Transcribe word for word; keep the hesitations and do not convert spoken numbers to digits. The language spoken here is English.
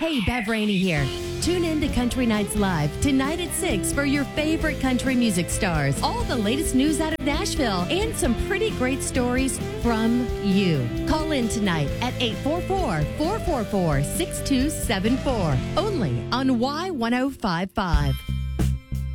Hey, Bev Rainey here. Tune in to Country Nights Live tonight at six for your favorite country music stars. All the latest news out of Nashville and some pretty great stories from you. Call in tonight at eight four four, four four four, six two seven four. Only on Y ten fifty-five.